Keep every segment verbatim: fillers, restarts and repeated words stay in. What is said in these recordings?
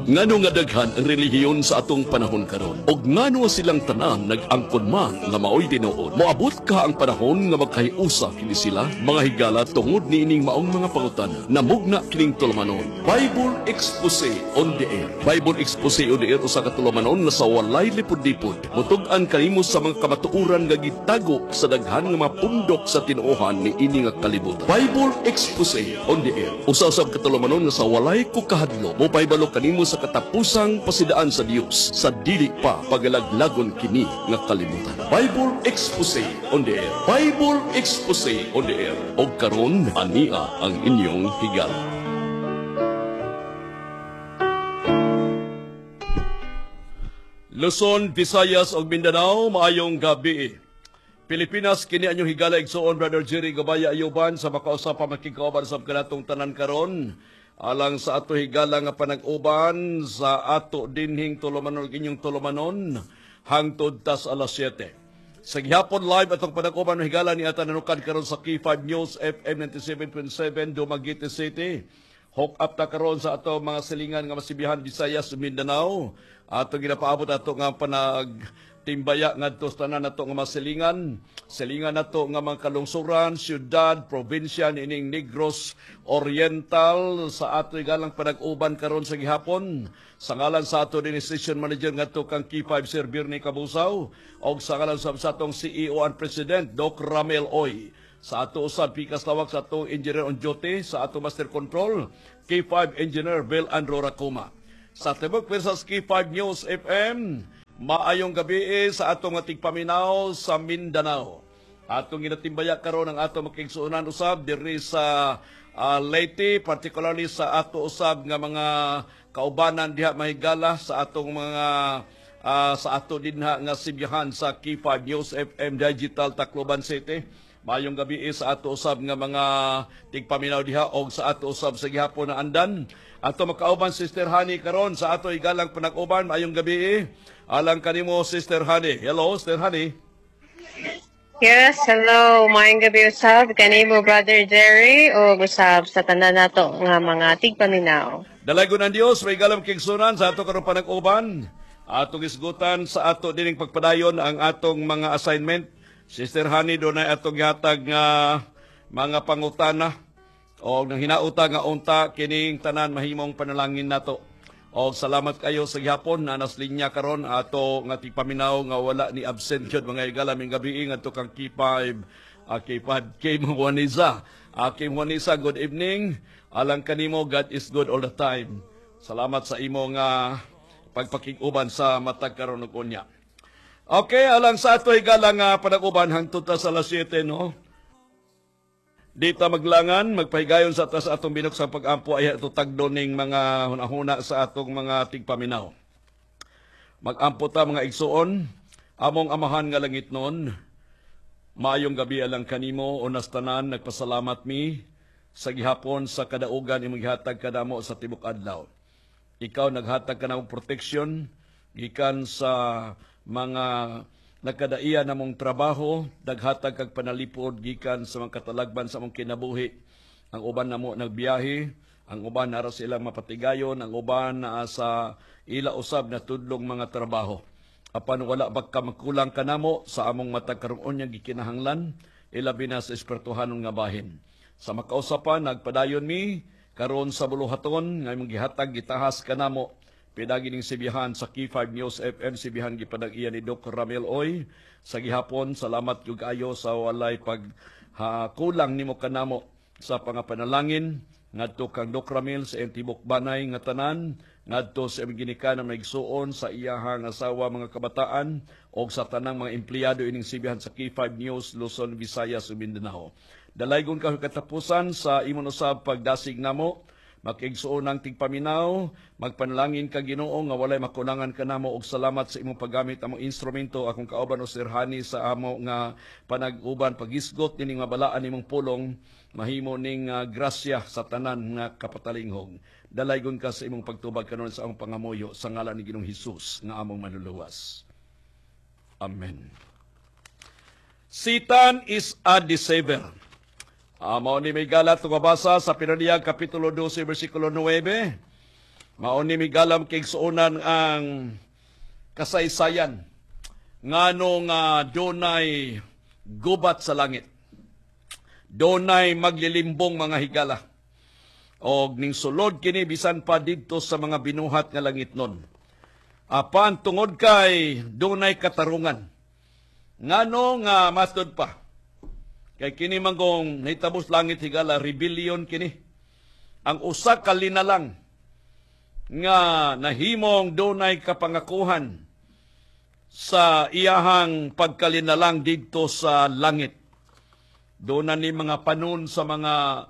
Ngano nga daghan ang relihiyon sa atong panahon karon? Og ngano silang tanan nag-angkon man nga maoy tinuod? Moabot ka ang panahon nga magkahiusa kini sila mga higala tungod niining maong mga pangutana. Namugna kining tulumanon. Bible Expose on the Air. Bible Expose on the Air usa ka tulumanon nga sa walay lipod-lipod. Mutug-an kanimo sa mga kamatuoran nga gitago sa daghan nga mga pundok sa tinuohan ni ini nga kalibutan. Bible Expose on the Air. Usa usab ka tulumanon nga sa walay kukahadlo. Mo paibalo kanimo sa katapusang pasidaan sa Dios sa dili pa pagalaglagon kini nga kalibutan. Bible Expose on the Air. Bible Expose on the Air. Og karon ania ang inyong higala. Luzon, Visayas ug Mindanao, maayong gabi. Pilipinas, kini anyong higala igsoon Brother Jerry Gabaya Ayuban sa makausap pa makikauban sa kanatong tanan karon. Alang sa ato higala nga panag-uban sa ato dinhing tulumanon inyong tulumanon hangtod tas alas siyete. Sa gihapon live atong panag-uban ng higala ni ata nanukan karon sa K five News F M ninety-seven point seven Dumaguete City. Hook up ta karon sa ato mga silingan nga masibihan Visayas ug Mindanao. Ato ginapaabot ato nga panag timbaya ngadto sa tanan nato nga masilingan, silingan nato nga mga kalungsuran, syudad, probinsya niining Negros Oriental sa ato galang panag-uban karon sa gihapon. Sa ngalan sa ato din station manager ngadto kang K five Sir Birnie Cabusaw og sa ngalan sa atong C E O and President Doc Ramel Oy. Sa ato usab pikas lawak sa ato engineer on duty sa ato master control K five Engineer Bel Andro Racoma. Sa tibok persas K five News F M, maayong gabi sa atong tigpaminaw sa Mindanao. Atong ginatimbaya karon ang atong makigsuunan usab diri sa uh, Leyte, particularly sa ato usab nga mga kaubanan diha mahigala sa atong mga uh, sa ato dinha nga sibihan sa K five News F M Digital Tacloban City. Maayong gabi sa ato usab nga mga tigpaminaw diha og sa ato usab sa gihapon na andan. Ato makauban Sister Honey karon sa ato igalang panag-uban. Maayong gabi. Alang kanimo Sister Honey. Hello Sister Honey. Yes, hello. Maayong gabi usab kanimo Brother Jerry o usab sa tanan nato nga mga tigpaminaw. Dalagon ang Dios may galang kigsunan sa ato karon panag-uban. Atong isgutan sa ato dining pagpadayon ang atong mga assignment. Sister Honey, doon ay atong gihatag nga mga pangutana o nang hinauta nga unta kining tanan mahimong panalangin nato. O salamat kayo sa gihapon na nas linya karon ato nga tigpaminaw nga wala ni absent jud mga igala ming gabi ngadto kang K five uh, K five Kim Juaniza. Uh, Kim Juaniza, good evening. Alang kanimo, God is good all the time. Salamat sa imo nga pagpakig-uban sa matag karon ug unya. Okay, alang sa ato higala nga panag-uban hangtod ta sa alas siyete, no? Dita maglangan, magpahigayon sa atas atong binuksang pag-ampo ay ito tagdo ning mga hunahuna sa atong mga tigpaminaw. Mag-ampo ta mga igsuon, among amahan nga langit noon, maayong gabi alang kanimo, unas tanan, nagpasalamat mi, sa gihapon sa kadaugan imong gihatag kadamo sa tibok adlaw. Ikaw naghatag ka ng protection, gikan sa mga nagkadaiya namong trabaho, daghatag kag panalipod gikan sa mga katalagban sa among kinabuhi. Ang uban namo nagbiyahe, ang uban nara sa ilang mapatigayon, ang uban naa sa ila usab na tudlong mga trabaho. Apan wala baka magkulang kanamo sa among matag karon unya gikinahanglan, ilabi na sa espirituhanon nga bahin. Sa makausapan nagpadayon mi karon sa buluhaton nga imong gihatag gitahas kanamo. Pinagi ning sibihan sa K five News F M, sibihan gipanag-iya ni Doc Ramel Oy. Sa gihapon, salamat yung ayo sa walay pag ha, kulang nimo kanamo sa pangapanalangin. Ngadto kang Doc Ramel sa Tibok Banay nga tanan, ngadto sa ginikanan na maigsuon sa iyahang asawa mga kabataan o sa tanang mga empleyado ining sibihan sa K five News, Luzon, Visayas ug Mindanao. Dalaygon ka katapusan sa imong usab pagdasig namo. Makigsuon ang tigpaminaw, magpanalangin ka Ginoo nga walay makunangan kanamo og salamat sa imong paggamit among instrumento akong kauban o Sir Honey sa amo nga panag-uban pagisgot nining mabalaan nimong pulong mahimo ning uh, grasya sa tanan nga kapatalinghog. Dalaygon ka sa imong pagtubag kanon sa among pangamuyo sa ngalan ni Ginoong Hesus nga among manluluwas. Amen. Satan is a deceiver. Uh, mao ni may galat mabasa sa Pinaniyag Kapitulo twelve, versikulo nine. Mao ni migalam kay suonan ang kasaysayan nganong uh, dunay gubat sa langit. Dunay maglilimbong mga higala. Og ning sulod kini bisan pa didto sa mga binuhat nga langit nun. Apan tungod kay dunay katarungan. Ngano nga matud pa. Kay kini manggong nahitabos langit higala rebellion kini. Ang usa ka linalang nga nahimong dunay kapangakuhan sa iyahang pagkalinalang didto sa langit. Doon na ni mga panon sa mga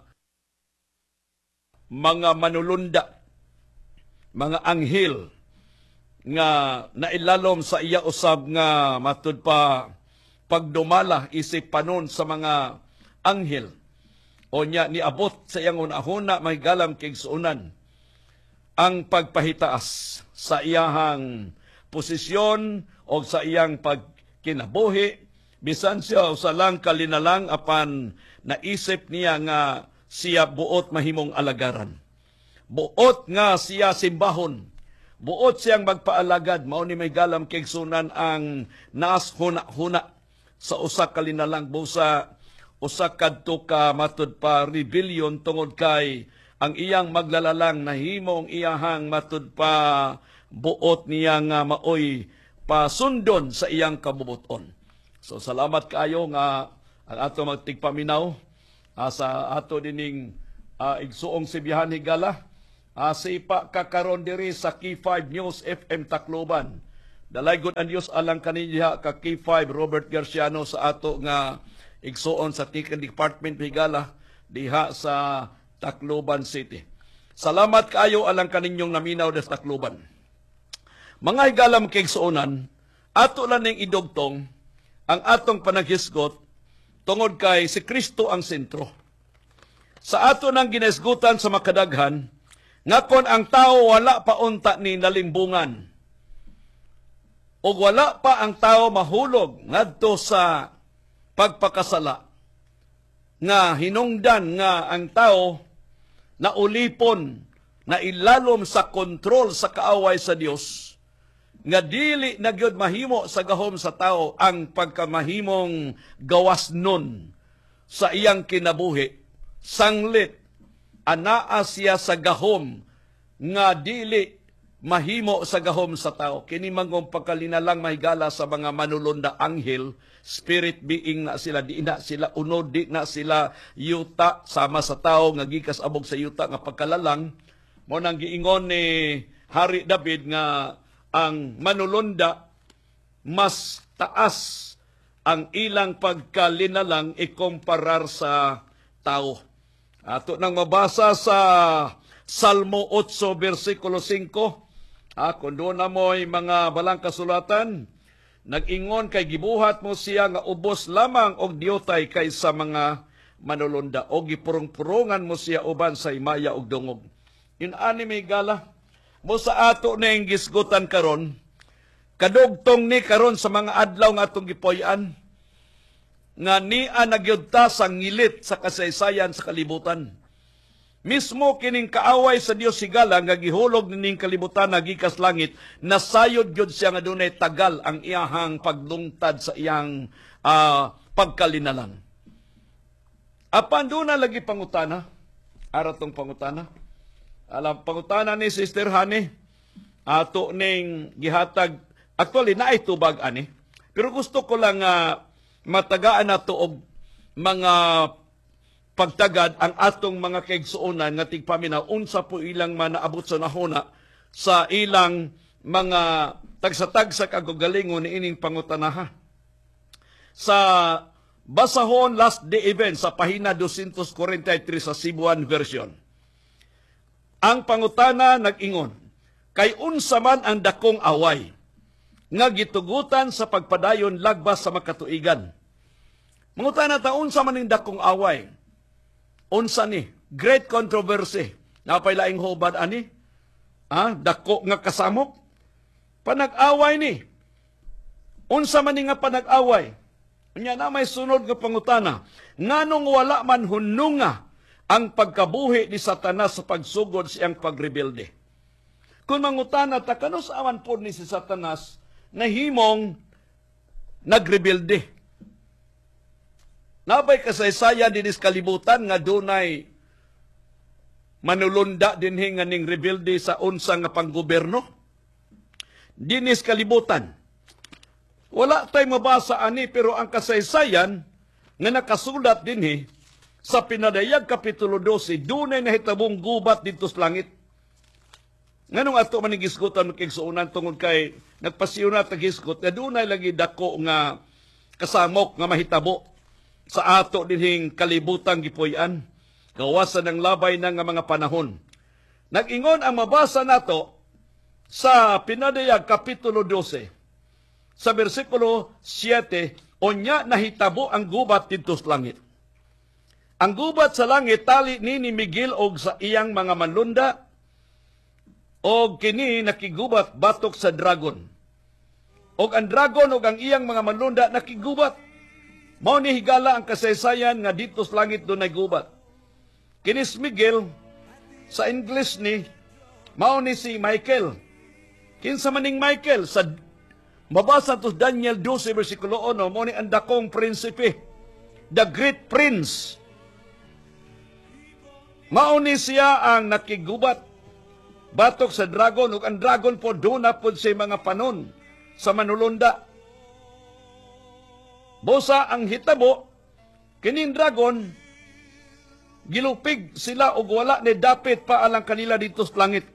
mga manulunda, mga anghel nga nailalom sa iya usab nga matud pa pagdumala isip panon sa mga anghel. O nya niabot sa iyang unahuna may galam kay suunan ang pagpahitaas sa iyahang posisyon o sa iyang pagkinabuhi bisan siya sa lang kalinalang apan naisip niya nga siya buot mahimong alagaran. Buot nga siya simbahon. Buot siyang magpaalagad. Mao ni may galam kay sunan ang naas huna-huna sa usa ka linalang busa usa kadto ka matud pa rebellion tungod kay ang iyang maglalalang nahimong iyahang matud pa buot niya nga maoy pasundon sa iyang kabubuton. So salamat kaayo nga ang ato magtigpaminaw uh, sa ato dining uh, igsuong sibihan higala. Uh, sipa kakaron diri sa K five News F M Tacloban. Dalay good ang Dios alang kaniya ka K five Robert Garciano sa ato nga igsuon sa Tikan Department higala diha sa Tacloban City. Salamat kaayo alang kaninyong naminaw des Tacloban. Mga higalam kay igsuonan, ato lang ning idugtong ang atong panaghisgot tungod kay si Kristo ang sentro. Sa ato nang ginesgutan sa makadaghan, nga kon ang tao wala pa unta ni nalimbungan, o wala pa ang tao mahulog ngadto sa pagpakasala, nga hinungdan nga ang tao na ulipon na ilalom sa kontrol sa kaaway sa Dios, nga dili na gyud mahimo sa gahom sa tao ang pagkamahimong gawas nun sa iyang kinabuhi, sanglit anaa siya sa gahom nga dili mahimo sa gahom sa tao. Kini mangong pagkalinalang mahigala sa mga manulunda anghel, spirit being na sila, di na sila unod, di na sila yuta sama sa tao nga gikas abog sa yuta nga pagkalalang. Mo nang giingon ni Hari David nga ang manulunda mas taas ang ilang pagkalinalang ikomparar sa tao. Ato nang mabasa sa Salmo eight versikulo five, ah, kung doon na mo'y mga balang kasulatan, nag-ingon kay gibuhat mo siya nga ubos lamang og diyotay kaysa mga manulunda o gipurong-purungan mo siya uban sa imaya og dungog. Yun ani may gala mo sa ato na yung gisgutan karon, kadugtong ni karon sa mga adlaw nga atong gipoy-an, nga niya nagyudta sa ngilit sa kasaysayan sa kalibutan. Mismo kining kaaway sa Dios sigala nga gihulog ning kalibutan na gikas langit, nasayod gyud siya nga dunay tagal ang iyahang paglungtad sa iyang uh, pagkalinalang. Apan doon na lagi pangutana, aratong pangutana. Alam, pangutana ni Sister Honey, ato ning gihatag, actually na itubag ani, pero gusto ko lang uh, matagaan na to og mga pagtagad ang atong mga kaigsuonan nga tigpaminaw unsa po ilang manaabot sa nahuna sa ilang mga tagsa-tagsa kagugalingon ni ining pangutanaha. Sa basahon last day event sa pahina two forty-three sa Cebuan version, ang pangutana nag-ingon, kay unsa man ang dakong away nga gitugutan sa pagpadayon lagbas sa makatuigan. Mangutana ta unsa man ning dakong away? Unsa ni? Great controversy. Napay laing hubad ani? Ah, dako nga kasamok? Panag-away ni. Unsa man ni nga panag-away? Unya na may sunod nga pangutana. Nganong wala man hununga ang pagkabuhi ni Satanas sa pagsugod sa iyang pagrebelde? Kung mangutana ta kano saaman po ni si Satanas nahimong nagrebelde. Nabay kasaysayan dinis kalibutan nga dunay manulunda dinhi nga ning rebelde sa unsa nga panggoberno. Dinis kalibutan. Wala tay mabasa ani pero ang kasaysayan nga nakasulat dinhi sa Pinadayag Kapitulo twelve dunay nahitabong gubat dito sa langit. Nganong ato manigisgutan kigsuunan tungod kay nagpasiyuna tagisgot na dunay lagi dako nga kasamok nga mahitabo sa ato dinhing kalibutang gipuy-an gawasan ng labay na nga mga panahon. Nag-ingon ang mabasa nato sa Pinadayag Kapitulo twelve sa bersikulo seven, onya nahitabo ang gubat dito sa langit. Ang gubat sa langit tali ni ni Miguel og sa iyang mga manlunda og kini nakigubat batok sa dragon. Og ang dragon og ang iyang mga manlunda nakigubat. Mao ni higala ang kasaysayan nga dito sa langit dunay gubat. Kinis Miguel sa English ni mao ni si Michael. Kinsa maning Michael sa mabasa to Daniel twelve bersikulo one mao ni ang dakong prinsipe, the great prince. Mao ni siya ang nakigubat batok sa dragon ug ang dragon po duna pod sa mga panon sa manulunda. Bosa ang hitabo kining dragon gilupig sila og wala ni dapit pa alang kanila dito sa langit.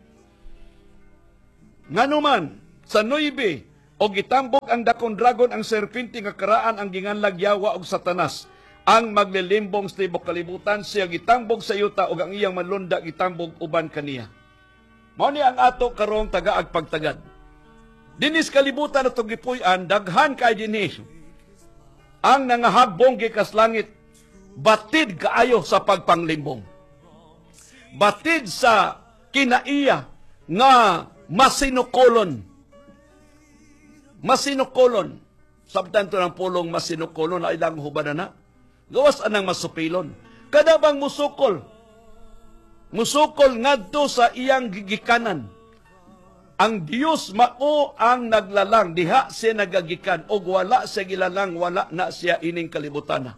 Nganuman sa nueve og gitambok ang dakong dragon ang serpente nga karaan ang ginganlag Yawa og Satanas ang maglilimbong sa tibok kalibutan siya gitambog sa yuta og ang iyang manlunda gitambog uban kaniya. Mao ni ang ato karong tagaag pagtagad. Dinis kalibutan ato gipuy-an daghan kay dinhi ang nangahagbong gikas langit batid kaayo sa pagpanglimbong. Batid sa kinaiya nga masinukolon. Masinukolon. Sabtan to ng pulong masinukolon na ilang hubanan na. Gawas anang masupilon. Kada bang musukol? Musukol ngadto sa iyang gigikanan. Ang Dios mao ang naglalang, diha siya nagagikan, o wala siya gilalang, wala na siya ining kalibutan.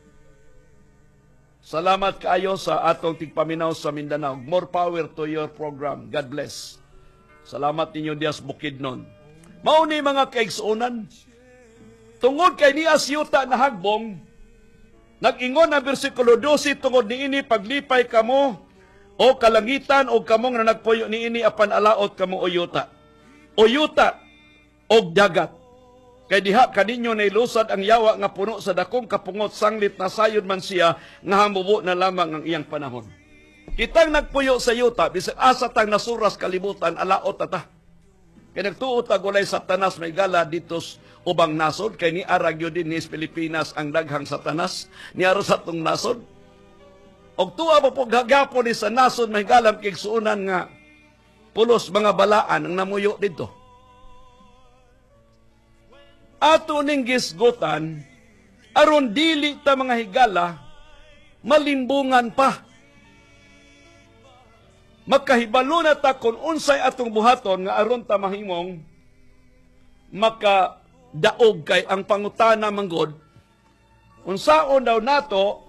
Salamat kaayo sa atong tigpaminaw sa Mindanao. More power to your program. God bless. Salamat ninyo Dias Bukidnon. Mao ni mga kaigsuonan. Tungod kay niya siyuta na hagbong, nag-ingon ang bersikulo twelve tungod niini paglipay kamo o kalangitan o kamong na nagpuyo niini apan alaot kamo o yuta. O yuta o dagat. Kay diha kaninyo nailusad ang Yawa nga puno sa dakong kapungot sanglit na sayod man siya nga hamubo na lamang ang iyang panahon. Kitang nagpuyo sa yuta bisag asa tang nasuras kalibutan alaot ata. Kay nagtuo ta gulay Satanas may gala ditos ubang nasod kay ni arag yun din ni Pilipinas ang daghang Satanas ni aro sa tong nasod. Og tuwa pa po gagapon ni sa nasod may galam kay suunan nga pulos mga balaan ang namuyo dito. Ato ning gisgutan aron dili ta mga higala malimbungan pa. Makahibalo na ta kung unsay atong buhaton nga aron ta mahimong makadaog kay ang pangutana manggod. Unsaon daw nato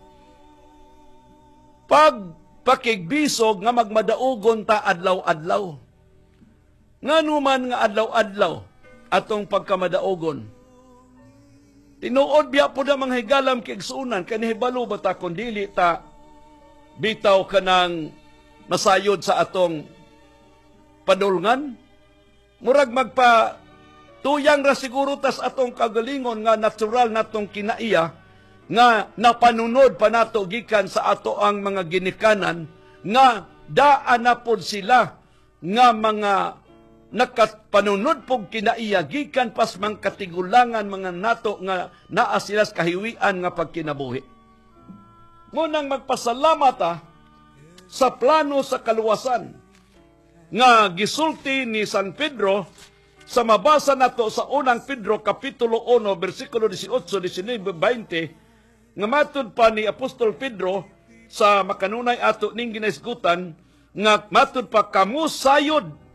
pag pakigbisog nga magmadaugon ta adlaw-adlaw. Nganuman nga adlaw-adlaw atong pagkamadaugon. Tinuod biya po na mga higalam kigsuunan kanihibalo ba ta kung dili ta bitaw kanang masayod sa atong padulngan. Murag magpa tuyang ra siguro tas atong kagalingon nga natural natong kinaiya nga napanunod pa nato gikan sa ato ang mga ginikanan nga daan na pod sila nga mga nakapanunod pog kinaiya gikan pas mang katigulangan mga nato nga naa sila sa kahiwian nga pagkinabuhi. Ngunang magpasalamat ah, sa plano sa kaluwasan nga gisulti ni San Pedro sa mabasa nato sa unang Pedro kapitulo one bersikulo eighteen, nineteen, twenty nga matud pa ni Apostol Pedro sa makanunay ato ning ginaisgutan nga matud pa kamo sayod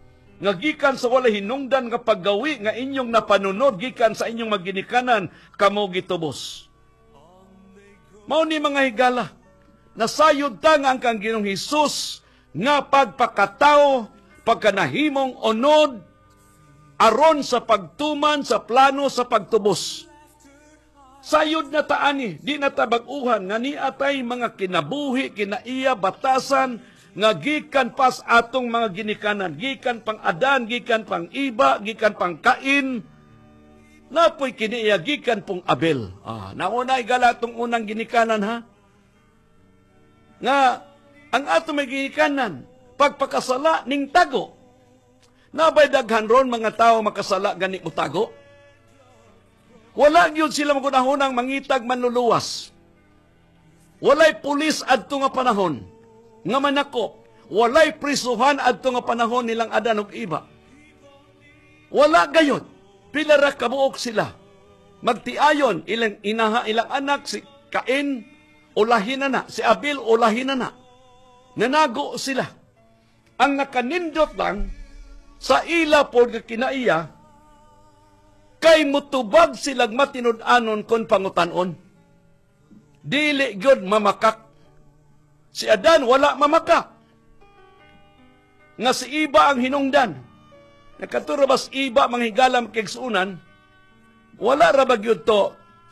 nga gikan sa wala hinungdan nga paggawi nga inyong napanunod gikan sa inyong maginikanan kamo gitubos. Mao ni mga higala, nasayod ta nga ang kang Ginoong Hesus nga pagpakatao pagkanahimong onod aron sa pagtuman sa plano sa pagtubos. Sayod na taani, di na tabag-uhan nga ni atay mga kinabuhi, kinaiya, batasan, nga gikan pas atong mga ginikanan, gikan pang Adan, gikan pang Iba, gikan pang Cain, napoy kiniya, gikan pong Abel. Ah, naunay gala itong unang ginikanan ha? Nga, ang atong mga ginikanan, pagpakasala ning tago, nabay daghan ron mga tao makasala gani utago? Wala gyud sila magunahunang mangitag manluluwas. Walay pulis adto nga panahon nga manakop. Walay prisuhan adto nga panahon nilang Adan ug Iba. Wala gayod. Pila ra kabuok sila. Magtiayon ilang inaha ilang anak si Cain ulahin na na, si Abel ulahin na na. Nanago sila. Ang nakanindot lang sa ila pod nga kinaiya kay mutubag silang matinud-anon kon pangutanon. Dili gyud mamakak. Si Adan wala mamakak. Nga si Iba ang hinungdan. Nakaturabas Iba manghigalam kigsunan, wala ra ba gyud to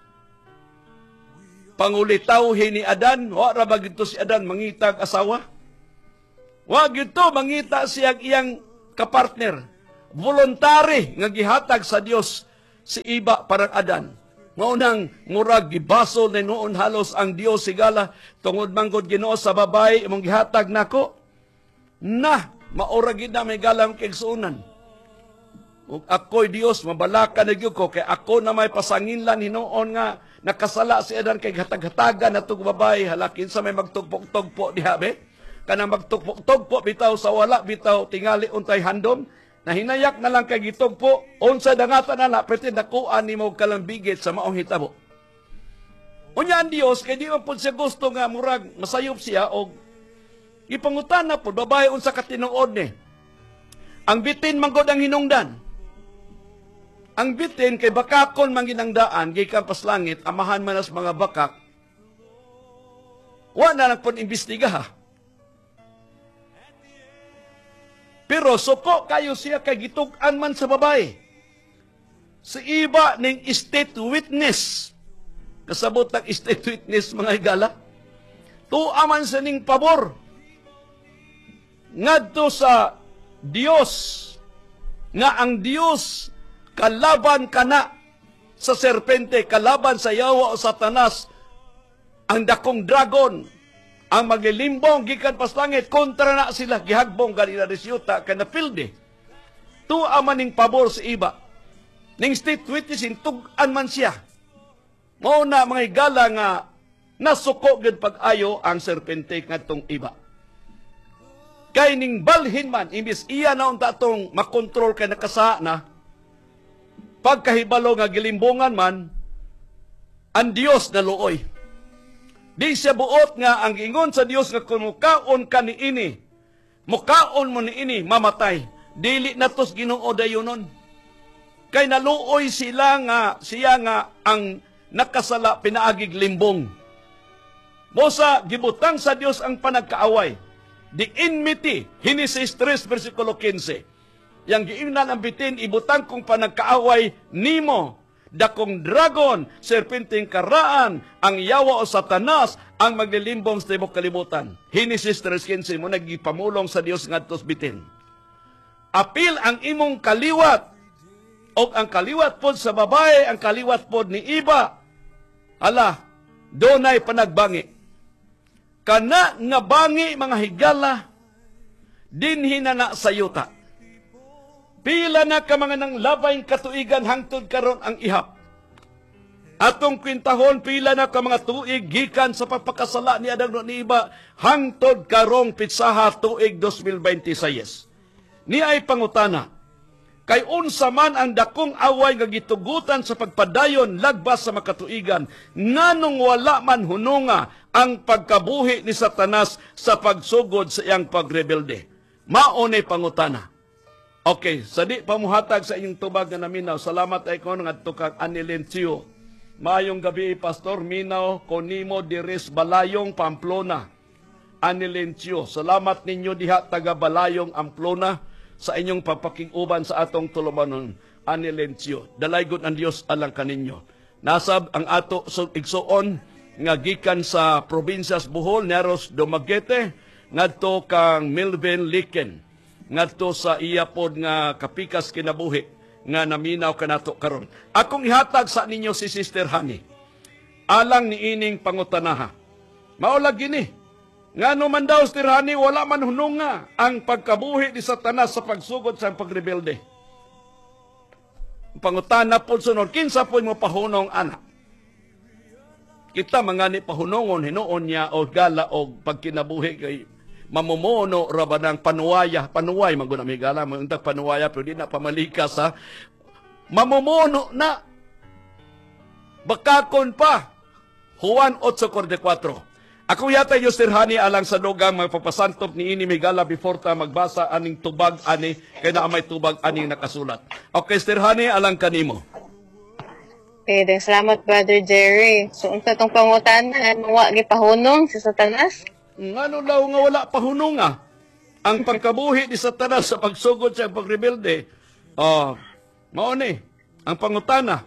pangulitawhin ni Adan, wala ra ba gyud to si Adan mangitag asawa? Wa gyud to mangita siya iyang kapartner. Voluntary nga gihatag sa Dios si Iba parang Adan. Maunang murag gibasol na noon halos ang Dios sigala tungod manggod Ginoo sa babay imong gihatag nako. Na maura gid na may galam kigsunan. Ug ako'y Dios mabalaka na gyud ko kay ako na may pasanginlan hinuon nga nakasala si Adan kay hatag-hatagan natong babay halakin sa may magtugpok-tugpo diha be. Kanang magtugpok-tugpo bitaw sa wala bitaw tingali untay handom. Nahinayak na lang kay gitugpo, unsa dangatan na na, pwede nakuan ni mo kalambigit sa maong hitabo. Unya ang Dios, kay di man po siya gusto nga murag masayop siya, o ipangutan na po, babae unsa katinuod ni. Ang bitin manggod ang hinungdan. Ang bitin kay bakakon manginangdaan, gikan pas langit, amahan manas mga bakak, wa na lang po imbestiga ha. Pero suko kayo siya kay gitug-an man sa babae. Si Iba ning state witness. Kasabot ng state witness mga higala. Tuwa man sa ning pabor. Ngadto sa Dios. Nga ang Dios kalaban kana sa serpente, kalaban sa yawa o Satanas, ang dakong dragon, ang maglilimbong gikan pas langit kontra na sila gihagbong ganina disyuta kana pilde. Tuwa man ning pabor sa Iba. Ning state witness tug-an man siya. Mao na mga higala nga nasuko gid pag-ayo ang serpente ngadtong Iba. Kay ning balhin man imbis iya na unta atong makontrol kay nakasa na pagkahibalo nga gilimbongan man ang Dios naluoy. Di siya buot nga ang ingon sa Dios nga kung mukaon ka ni ini, mukaon mo ni ini, mamatay. Dili na tos Ginoo dayonon. Kay naluoy sila nga, siya nga ang nakasala pinaagig limbong. Mosa, gibutang sa Dios ang panagkaaway. Di enmity, Genesis three, versikulo fifteen. Yang giingnan ang bitin, ibutang kong panagkaaway nimo. Dakong dragon, serpenteng karaan, ang yawa o Satanas, ang maglilimbong sa tibok kalibutan. Genesis three fifteen mo nagipamulong sa Dios ngadtos bitin. Apil ang imong kaliwat, o ang kaliwat pod sa babae, ang kaliwat pod ni Iba. Ala, donay panagbangi. Kana nga bangi mga higala, dinhi na na sa yuta. Pila na ka mga nang labayng katuigan hangtod karon ang ihap. Atong kwintahon, pila na ka mga tuig gikan sa pagpakasala ni Adan ug ni Iba hangtod karong pitsaha tuig twenty twenty-six. Ni ay pangutana, kay unsa man ang dakong away nga gitugutan sa pagpadayon lagbas sa makatuigan, nganong wala man hununga ang pagkabuhi ni Satanas sa pagsugod sa iyang pagrebelde. Mao ni pangutana. Okay, sa di pamuhatag sa inyong tubag na naminaw, salamat ay ko nga tukang Anilencio. Maayong gabi, Pastor Minaw, Konimo Diris Balayong, Pamplona. Anilencio, salamat ninyo diha taga Balayong, Amplona sa inyong papakiguban sa atong tulumanon. Anilencio, dalaygon ang Dios alang kaninyo. Nasab ang ato so igsuon nga gikan sa probinsya Bohol, Neros, Dumaguete, ngadto kang Milvin Liken, ngadto sa iya pod nga kapikas kinabuhi nga naminaw kanato karon. Akong ihatag sa ninyo si Sister Honey. Alang ni ining pangutanaha. Maulag gini. Ngano man daw Sister Honey, wala man hununga ang pagkabuhi ni Satanas sa pagsugod sa pagrebelde. Pangutana pod sunod, kinsa pod mo pahunong anak? Kita mga ni pahunongon hinuon niya o gala o pagkinabuhi kay mamumuno ra ba ng panuwaya, panuway man gud amigala mo untag panuwaya pero di na pamalikas ha. Mamumuno na bakakon pa. Juan eight forty-four. Ako yata yung Sister Honey alang sa dugang magpapasantop ni ini migala before ta magbasa aning tubag ani kay na may tubag aning nakasulat. Okay, Sister Honey alang kanimo. Okay, then salamat Brother Jerry. So unsa tong pangutana ano wa gipahunong si Satanas? Ngano daw nga wala pahununga ang pagkabuhi ni Satanas sa pagsugod sa pagrebelde. Oh, mao ni ang pangutana.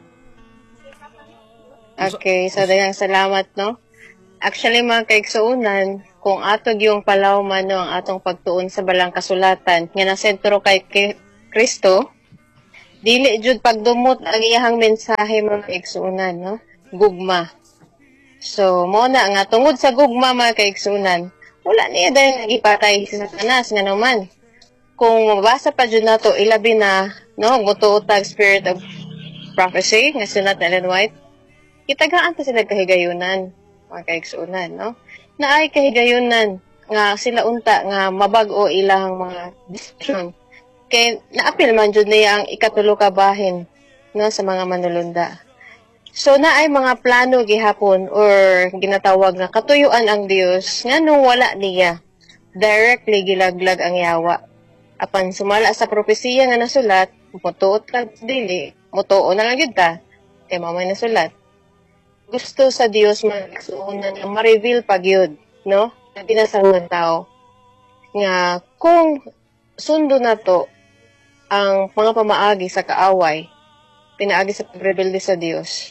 Okay, so daghang salamat no. Actually mga kaigsuunan, kung atog yung palawman no, ang atong pagtuon sa balang kasulatan nga nasentro kay Kristo, dili jud pagdumot ang iyahang mensahe mga kaigsuunan no, gugma. So, mo na nga, tungod sa gugma mga kaigsunan, wala niya dahil nagipatay si Satanas nga naman. Kung mabasa pa dyan na to, ilabi na, no, mutuutag spirit of prophecy, nga sinat Ellen White, itagaan pa sila kahigayunan, mga kaigsunan, no? Na ay kahigayunan, nga sila unta, nga mabago ilang mga decision. Kaya naapil man dyan niya ang ikatulo ka bahin, no, sa mga manulunda. So na ay mga plano gihapon or ginatawag na katuyuan ang Dios nga nung wala niya directly gilaglag ang yawa. Apan sumala sa propesiya nga nasulat, mutuot lang dili, mutuo na lang gyud ta. Kay mamay nasulat. Gusto sa Dios magsuunan nga ma-reveal pa gyud, no? Sa tinasangad tao nga kung sundo na to ang mga pamaagi sa kaaway, pinaagi sa pagrebelde sa Dios.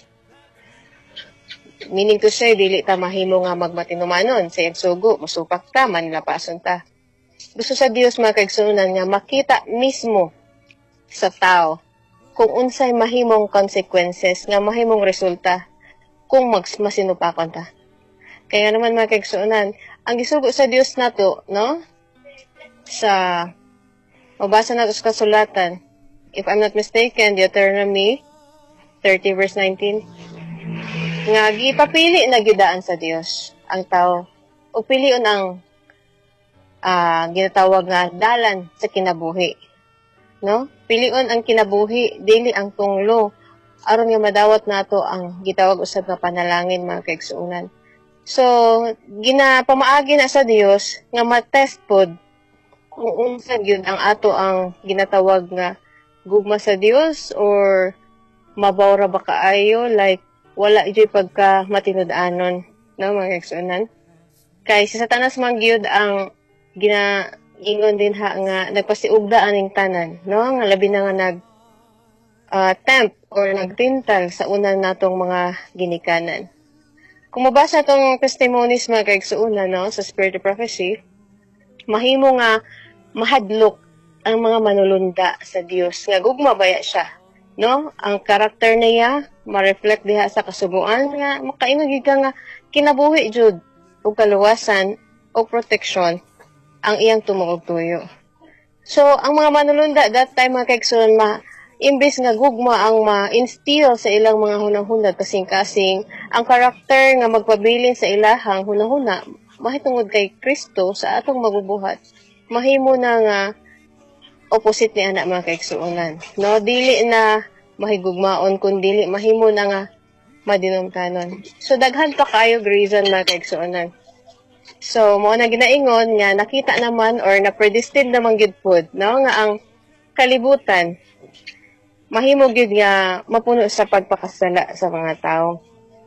Meaning to say, dili ta mahimo nga magmatinumanon sa igsugo, musupak ta, manilapason ta. Gusto sa Dios mga kaigsunan nga makita mismo sa tao kung unsay mahimong consequences, nga mahimong resulta kung mag masinupakon ta. Kaya naman mga kaigsunan, ang gisugo sa Dios nato, no? Sa mabasa nato sa kasulatan, if I'm not mistaken, Deuteronomy thirty verse nineteen, nga gipapili na gidaan sa Dios ang tao o pilion ang uh, ginatawag nga dalan sa kinabuhi, no? Pilion ang kinabuhi dili ang tunglo aron nga madawat nato ang gitawag usab nga panalangin mga kaigsuunan. So ginapamaagi na sa Dios nga matest pod kung unsa gyud ang ato ang ginatawag nga gugma sa Dios or mabawra ba kaayo, like wala ito'y pagka matinud-anon, no, mga kaigsuunan. Kay si Satanas man gyud ang ginaingon din ha nga nagpasiugda aning tanan, no, nga labi na nga nag uh, tempt or nagtintal sa unang natong mga ginikanan. Kung mabasa tong testimonies mga kaigsuunan, no, sa Spirit of Prophecy, mahimo nga mahadlok ang mga manulunda sa Dios nga gugma baya siya, no? Ang karakter niya ma-reflect diha sa kasubuan nga makaingon gid nga kinabuhi jud ug kaluwasan o protection ang iyang tumong tuyo. So ang mga manulunda that time mga kaigsunan, ma imbes nga gugma ang ma-instill sa ilang mga hunang-hunad kasing-kasing ang karakter nga magpabilin sa ilahang hunang-huna mahitungod kay Kristo sa atong mabubuhat, mahimo na nga opposite ni anak mga kaigsuonan, no? Dili na mahigugmaon kundi dili mahimo na nga madinumtanon. So daghan pa kayo reason mga kaigsuonan. So mo na ginaingon nga nakita naman or na predestined naman gid pod, no, nga ang kalibutan mahimo gyud nga mapuno sa pagpakasala sa mga tao.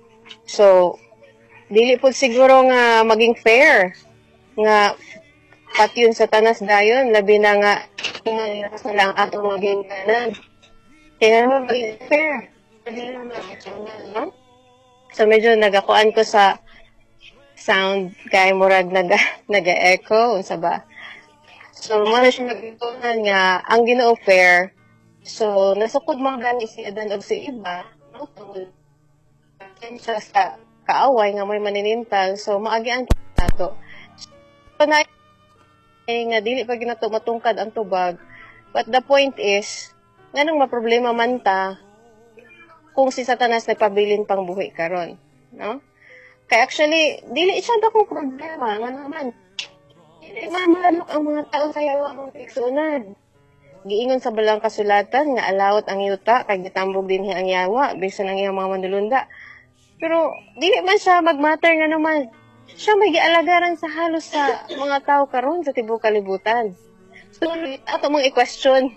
So dili po siguro nga maging fair nga pati yun sa tanas dayon labi na nga nakasala ang atong maging kanan. Kaya naman maging fair. Dili naman maging no? So medyo nagakuan ko sa sound kay murag naga naga-echo unsa ba. So mo na siya nagtunan nga ang Ginoo fair. So nasukod man gani si Adan og si iba, no? Siya sa kaaway nga may maninintag. So maagian nato. Panay eh, nga dili pa ginato matungkad ang tubag. But the point is, nganong maproblema man ta kung si Satanas nagpabilin pang buhi karon, no? Kaya actually, dili siya dakong problema. Nga naman, dili mamalok ang mga tao sa yawa mong piksunan. Giingon sa balang kasulatan nga alawot ang yuta, kay gitambog din ang yawa, bisan ang iyang mga manulunda. Pero, dili man siya magmatter nga naman. Siya may gialagaran sa halos sa mga tao karon sa tibuok kalibutan. So, ato mong i-question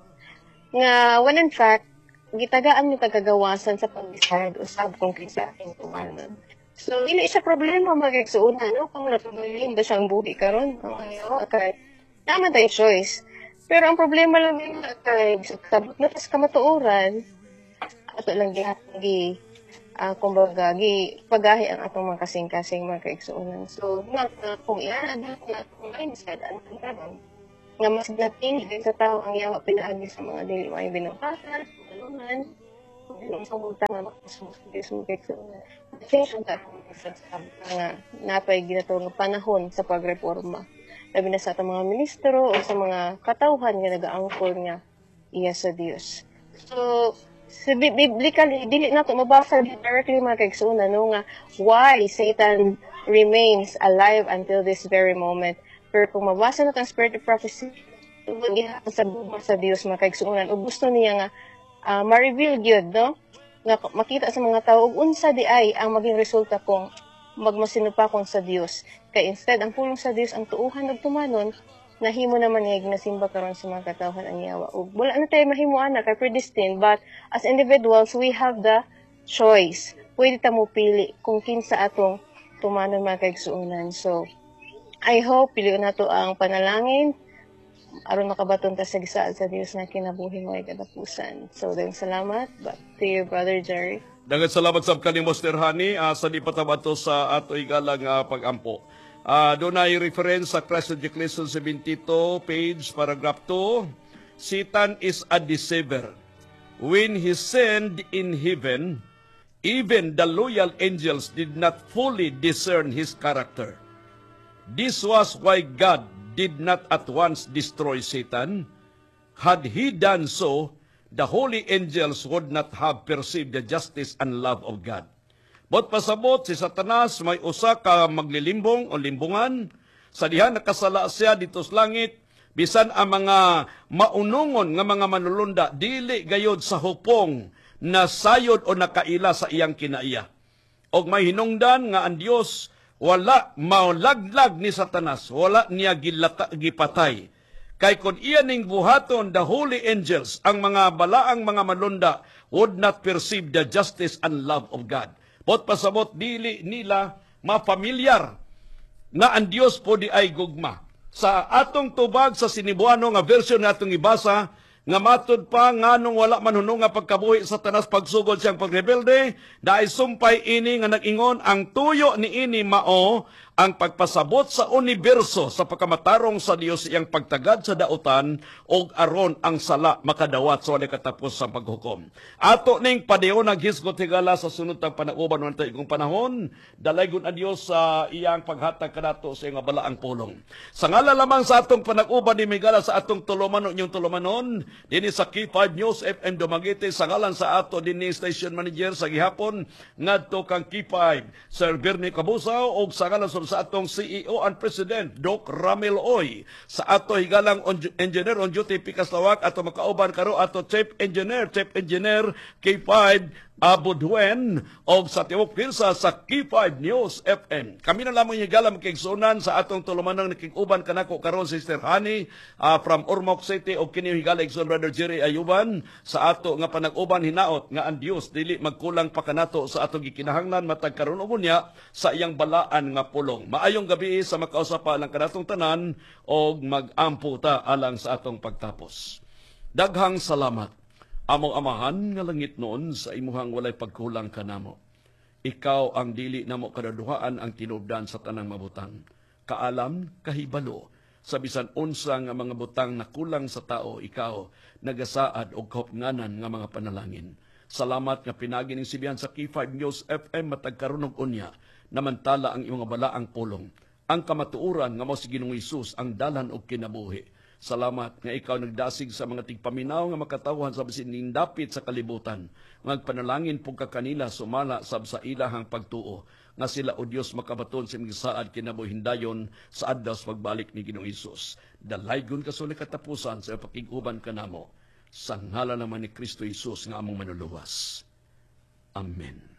nga, when in fact, gitagaan ni tagagawasan sa pag-decide usab kung kinsa ating tumanan. So, dili siya problema mag-igsuunan, no? Kung natuloyin ba siyang buhi karon, okay. Naman tayong choice. Pero ang problema lang yun, kay sabot na tas kamatuoran, ato lang gihagi, uh, kumbaga, gi pagahi ang atong mga kasing-kasing mga kaigsuunan. So, nga, uh, kung iyan, na atong mindset, ang karon, nga mas natin sa tao ang yawa pinaagi sa mga dili may binungkasan, tulungan, kung sa mga nga makasumukit sa attention ka nga napay ginatawag nga panahon sa pagreforma. Labi na sa atong mga ministro o sa mga katawhan nga nagaangkol nga iya sa Dios. So, sa biblically, dili na ito mabasa directly mga kaigsuunan, no, nga why Satan remains alive until this very moment. Pero kung mabasa na ang spirit of prophecy, gihapon sa buong sa Dios mga kaigsuunan, o gusto niya nga uh, ma-reveal yun, no? Nga makita sa mga tao, ug unsa di ay ang maging resulta kung magmasinupakon sa Dios. Kaya instead, ang pulong sa Dios, ang tuuhan ug tumanon, nahimo naman niya ginasimba karon sa mga katawhan ang yawa. Ug wala na tayo mahimuan na kay predestined, but as individuals, we have the choice. Pwede ta mo pili kung kinsa atong tumanon mga kaigsuunan. So, I hope piliun nato ang panalangin aron makabaton ta sa gisaad sa Dios na kinabuhi mo ay kadapusan. So, then salamat. Back to you, Brother Jerry. Daghang salamat sa kaning Master Hani uh, sa di patabato sa ato igalang uh, pag-ampo. Uh, doon ay reference sa Christ Ecclesiastes seventy-two, page, paragraph two. Satan is a deceiver. When he sinned in heaven, even the loyal angels did not fully discern his character. This was why God did not at once destroy Satan. Had he done so, the holy angels would not have perceived the justice and love of God. But pasabot si Satanas may usa ka maglilimbong o limbungan, sa diha nakasala siya dito sa langit, bisan ang mga maunungon nga mga manulunda, dili gayod sa hupong na sayod o nakaila sa iyang kinaiya. Og may hinungdan nga ang Dios wala maulaglag ni Satanas, wala niya gilata, gipatay. Kay kung iyan ning buhaton the holy angels, ang mga balaang mga manlunda would not perceive the justice and love of God. But pasabot dili nila mapamilyar na ang Dios po di ay gugma. Sa atong tubag sa Sinibuano nga version na atong ibasa, nga matod pa nga nung wala man hunong nga pagkabuhi sa tanas pagsugod siyang pagrebelde, dahil sumpay ini nga nag-ingon, ang tuyo ni ini mao ang pagpasabot sa universo sa pagkamatarong sa Dios iyang pagtagad sa dautan og aron ang sala makadawat sa walay katapos sa paghukom. Ato ning padayon naghisgot higala sa sunod tang panauban ng taigong panahon, dalaygon ang Dios sa iyang paghatag kanato sa iyang balaang pulong. Sa ngala lamang sa atong panag-uban ni Migala sa atong tulumanon inyong tulumanon, dinhi sa K five News F M Dumaguete, sa ngalan sa ato dinhi station manager sa gihapon ngadto kang K five Sir Bernie Cabusaw og sa ngalan sa atong C E O and President Doc Ramil Oy, sa ato higalang on, engineer on duty Pikas Lawak, ato makauban karo ato Chief Engineer Chief Engineer K five Abudwen o sa Tiwok Pilsa sa K five News F M. Kami na lamang higalam kigsunan sa atong tulumanang nakikuban kanako karon Sister Honey uh, from Ormoc City o kini higala igsoon Brother Jerry Ayuban sa ato nga panag-uban hinaot nga ang Dios dili magkulang pa kanato sa atong gikinahanglan matag karon ug unya sa iyang balaan nga pulong. Maayong gabi sa makausapa lang kanatong tanan og mag-ampo ta alang sa atong pagtapos. Daghang salamat. Among amahan nga langit noon sa imuhang walay pagkulang kanamo. Ikaw ang dili namo kadaduhaan ang tinubdan sa tanang mabutang. Kaalam, kahibalo, sa bisan unsa nga mga butang na kulang sa tao, ikaw nagasaad og kahupnganan nga mga panalangin. Salamat nga pinagi ning sibihan sa K five News F M matag karon og unya namantala ang imong balaang pulong. Ang kamatuoran nga mao si Ginoong Hesus ang dalan og kinabuhi. Salamat nga ikaw nagdasig sa mga tigpaminaw nga makatawhan sa bisin nindapit sa kalibutan. Magpanalangin pug ka kanila sumala sab sa ilahang pagtuo nga sila o Dios makabaton sa misaad kinabuhindayon sa adlaw sa pagbalik ni Ginoong Hesus. Dalaygon ka sa katapusan sa pakiguban kanamo. Sa ngalan naman ni Kristo Hesus nga among manuluwas. Amen.